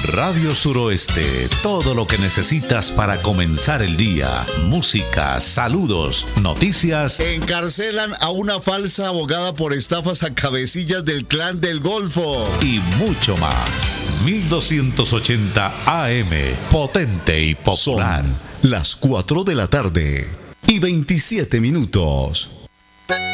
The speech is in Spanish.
Radio Suroeste, todo lo que necesitas para comenzar el día. Música, saludos, noticias. Encarcelan a una falsa abogada por estafas a cabecillas del Clan del Golfo. Y mucho más. 1280 AM, potente y popular. Son las 4 de la tarde y 27 minutos.